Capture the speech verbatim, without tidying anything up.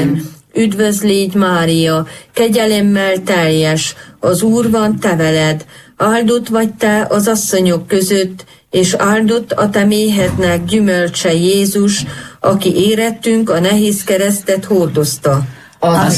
Amen. Üdvözl légy, Mária, kegyelemmel teljes, az Úr van te veled, áldott vagy te az asszonyok között, és áldott a te méhednek gyümölcse Jézus, aki érettünk a nehéz keresztet hordozta. Az